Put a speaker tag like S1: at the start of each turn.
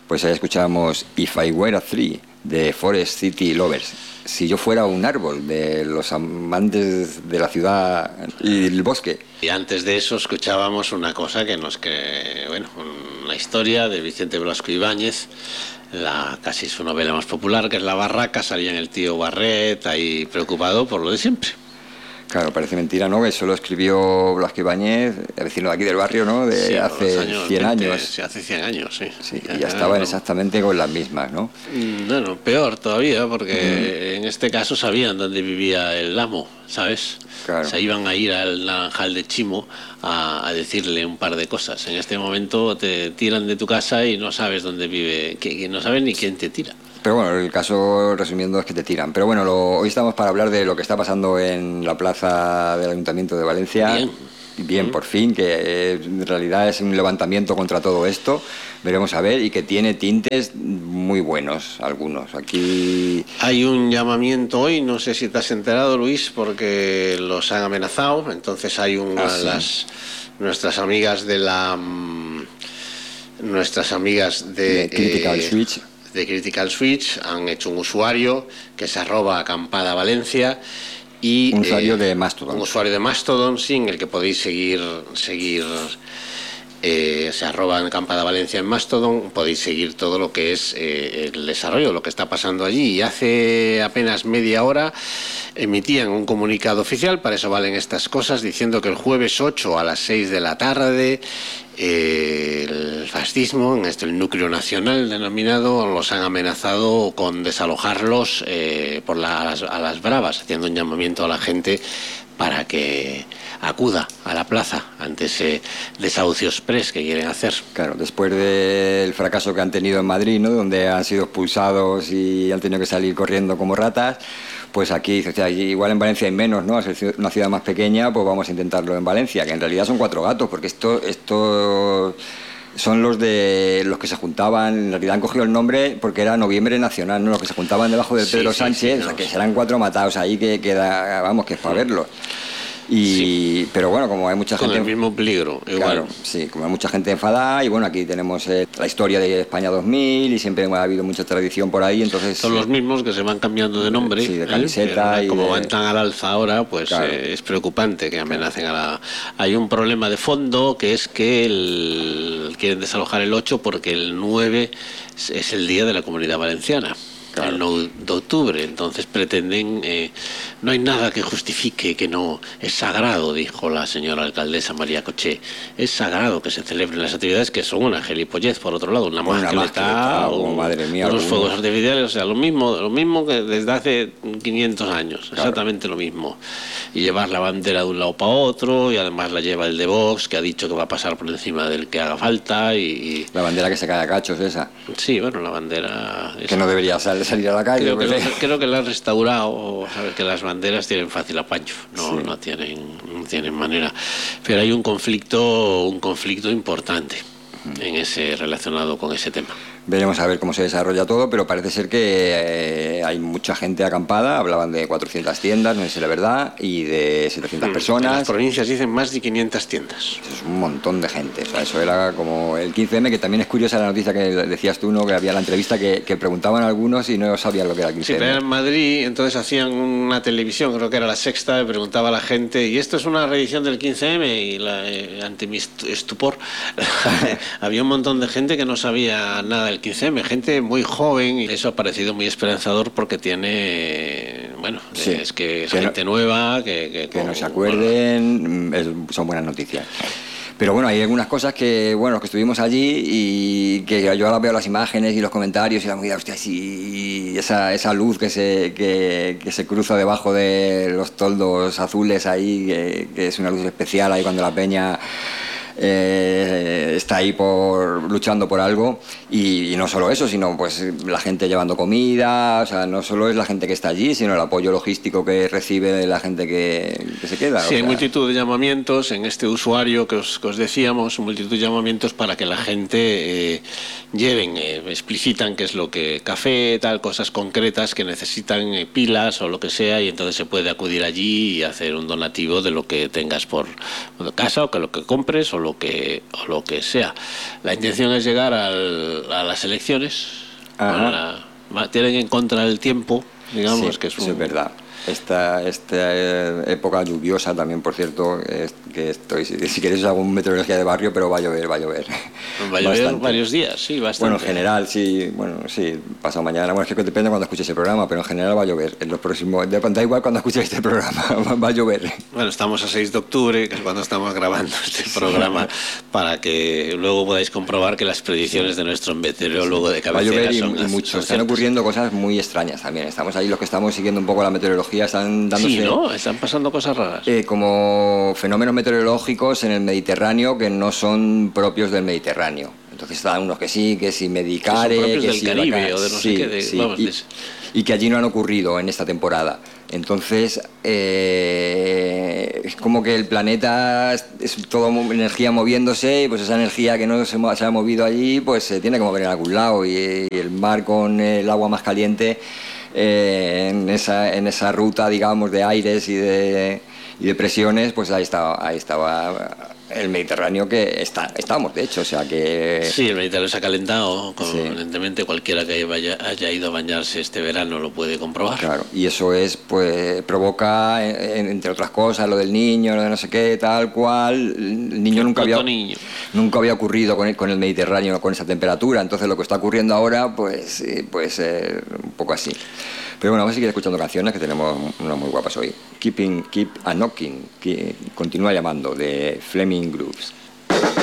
S1: Pues ahí escuchamos If I Were a Tree, de Forest City Lovers. Si yo fuera un árbol, de los amantes de la ciudad y el bosque.
S2: Y antes de eso escuchábamos una cosa la historia de Vicente Blasco Ibáñez, casi su novela más popular, que es La Barraca. Salía en el tío Barret ahí preocupado por lo de siempre.
S1: Claro, parece mentira, ¿no? Que eso lo escribió Blasco Ibáñez, el vecino de aquí del barrio, ¿no? De hace 100 años.
S2: Sí, hace 100 años, sí.
S1: Sí, y ya estaban exactamente con las mismas, ¿no?
S2: Bueno, peor todavía, porque en este caso sabían dónde vivía el amo, ¿sabes?
S1: Claro.
S2: Se iban a ir al Naranjal de Chimo a decirle un par de cosas. En este momento te tiran de tu casa y no sabes dónde vive, que no sabes ni quién te tira.
S1: Pero bueno, el caso, resumiendo, es que te tiran. Pero bueno, hoy estamos para hablar de lo que está pasando en la plaza del Ayuntamiento de Valencia. Bien, por fin, que en realidad es un levantamiento contra todo esto. Veremos a ver, y que tiene tintes muy buenos, algunos. Aquí
S2: hay un llamamiento hoy, no sé si te has enterado, Luis, porque los han amenazado. Entonces hay nuestras amigas de
S1: Critical Switch.
S2: De Critical Switch han hecho un usuario que es @acampadavalencia y
S1: un usuario de Mastodon.
S2: Un usuario de Mastodon, sí, en el que podéis seguir @acampadavalencia en Mastodon. Podéis seguir todo lo que es el desarrollo, lo que está pasando allí. Y hace apenas media hora emitían un comunicado oficial, para eso valen estas cosas, diciendo que el jueves 8 a las 6 de la tarde el fascismo, el núcleo nacional denominado, los han amenazado con desalojarlos a las bravas, haciendo un llamamiento a la gente para que acuda a la plaza ante ese desahucio express que quieren hacer.
S1: Claro, después del fracaso que han tenido en Madrid, ¿no? Donde han sido expulsados y han tenido que salir corriendo como ratas, pues aquí, o sea, igual en Valencia hay menos, ¿no? Al ser una ciudad más pequeña, pues vamos a intentarlo en Valencia, que en realidad son 4 gatos, porque esto son los que se juntaban. En realidad han cogido el nombre porque era Noviembre Nacional, ¿no? Los que se juntaban debajo del Pedro Sánchez, o sea, que serán 4 matados ahí que es para verlos. Pero bueno, como hay mucha gente...
S2: Con el mismo peligro, igual.
S1: Claro, sí, como hay mucha gente enfadada, y bueno, aquí tenemos la historia de España 2000, y siempre ha habido mucha tradición por ahí, entonces...
S2: Son los mismos que se van cambiando de nombre.
S1: Sí, de camiseta.
S2: Como van tan al alza ahora, pues claro, es preocupante que amenacen a la... Hay un problema de fondo, que es que quieren desalojar el 8 porque el 9 es el día de la Comunidad Valenciana. Claro. El 9 de octubre, entonces pretenden, no hay nada que justifique que no, es sagrado, dijo la señora alcaldesa María Coché, es sagrado que se celebren las actividades, que son una gilipollez, por otro lado, una mascleta,
S1: madre mía,
S2: unos fuegos artificiales, o sea, lo mismo que desde hace 500 años, claro, exactamente lo mismo, y llevar la bandera de un lado para otro, y además la lleva el de Vox, que ha dicho que va a pasar por encima del que haga falta, y...
S1: La bandera que se cae a cachos, esa.
S2: Sí, bueno, la bandera...
S1: Que no debería salir a la calle.
S2: Creo que la han restaurado, sabes que las banderas tienen fácil apaño, no tienen manera. Pero hay un conflicto importante relacionado con ese tema.
S1: Veremos a ver cómo se desarrolla todo, pero parece ser que hay mucha gente acampada. Hablaban de 400 tiendas, no sé si es la verdad, y de 700 personas.
S2: En las provincias dicen más de 500 tiendas.
S1: Eso es un montón de gente. O sea, eso era como el 15M, que también es curiosa la noticia que decías tú, ¿no? Que había la entrevista que preguntaban algunos y no sabían lo que era el 15M.
S2: Sí, pero en Madrid, entonces hacían una televisión, creo que era La Sexta, y preguntaba a la gente, ¿y esto es una reedición del 15M? Y ante mi estupor, había un montón de gente que no sabía nada del 15M, gente muy joven, y eso ha parecido muy esperanzador porque tiene, sí, es que es gente nueva, que
S1: no se acuerden, son buenas noticias. Pero bueno, hay algunas cosas que, los que estuvimos allí y que yo ahora veo las imágenes y los comentarios y la movida, hostia, sí, esa luz que se cruza debajo de los toldos azules ahí, que es una luz especial ahí cuando la peña... está ahí luchando por algo, y no solo eso, sino pues la gente llevando comida, o sea, no solo es la gente que está allí, sino el apoyo logístico que recibe la gente que se queda.
S2: Sí, hay multitud de llamamientos en este usuario que os decíamos, multitud de llamamientos para que la gente lleven, explicitan qué es lo que café, tal, cosas concretas que necesitan, pilas o lo que sea, y entonces se puede acudir allí y hacer un donativo de lo que tengas por casa o que lo que compres o lo que sea. La intención es llegar a las elecciones. Tienen en contra el tiempo, digamos,
S1: sí,
S2: que es
S1: eso es verdad. Esta época lluviosa también, por cierto, que estoy, si queréis hago una meteorología de barrio, pero va a llover.
S2: Va a llover varios días, sí, bastante.
S1: Bueno, en general, sí, pasado mañana, bueno, es que depende de cuando escuches el programa, pero en general va a llover. En los próximos, da igual cuando escuches este programa, va a llover.
S2: Bueno, estamos a 6 de octubre, que es cuando estamos grabando este programa, para que luego podáis comprobar que las predicciones de nuestro meteorólogo de cabecera
S1: va a llover
S2: son
S1: y mucho.
S2: Son
S1: Están ocurriendo cosas muy extrañas también. Estamos ahí, los que estamos siguiendo un poco la meteorología, están dándose...
S2: Sí, ¿no? Están pasando cosas raras.
S1: Como fenómenos meteorológicos en el Mediterráneo que no son propios del Mediterráneo. Entonces están unos que sí Medicare,
S2: que son propios
S1: que
S2: del
S1: sí
S2: Caribe o de no sé qué.
S1: Y que allí no han ocurrido en esta temporada. Entonces es como que el planeta es toda energía moviéndose, y pues esa energía que no se ha movido allí pues se tiene que mover en algún lado, y el mar con el agua más caliente en esa ruta, digamos, de aires y de presiones, pues ahí estaba el Mediterráneo, que estamos, de hecho, o sea que...
S2: Sí, el Mediterráneo se ha calentado, evidentemente cualquiera que haya ido a bañarse este verano lo puede comprobar.
S1: Claro, y eso pues provoca, entre otras cosas, lo del niño, lo de no sé qué, tal cual. El niño nunca había ocurrido con el Mediterráneo con esa temperatura, entonces lo que está ocurriendo ahora pues puede ser un poco así. Pero bueno, vamos a seguir escuchando canciones, que tenemos unas muy guapas hoy. Keep a Knocking, que continúa llamando, de Flaming Grooves.